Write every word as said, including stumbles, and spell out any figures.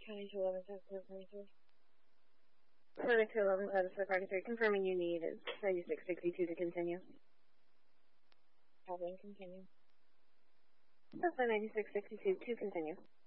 County to eleven, South twenty-three. Clinic to eleven, uh, South twenty-three. Confirming you need is ninety-six sixty-two to continue. Calvin, continue. That's ninety-six sixty-two to continue.